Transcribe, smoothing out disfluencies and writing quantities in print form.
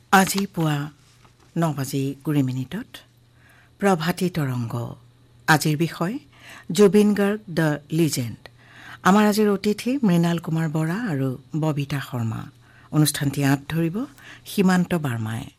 আজি পুৱা 9:20 প্ৰভাতী তৰংগ। আজিৰ বিষয় জুবিন গাৰ্গ দ্য লিজেণ্ড। আমাৰ আজিৰ অতিথি মৃণাল কুমাৰ বৰা আৰু ববিতা শৰ্মা। অনুষ্ঠানটি আঁত ধৰিব সীমান্ত বাৰ্মাই।